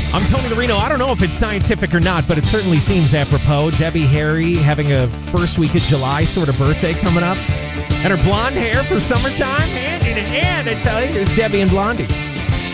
I'm Tony Marino. I don't know if it's scientific or not, but it certainly seems apropos. Debbie Harry having a first week of July sort of birthday coming up. And her blonde hair for summertime, hand in hand, I tell you, is Debbie and Blondie.